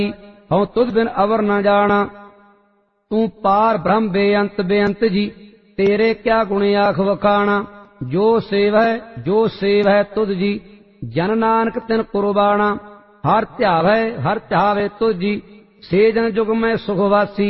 हूँ तुझ बिन अवर न जाना। तू पार ब्रह्म बेअंत बेअंत जी, तेरे क्या गुण आख वखाना। जो सेव है तुझ जी, जन नानक तिन कुर्बाना। हर ध्यावै तुझ जी, से जन जुग में सुखवासी।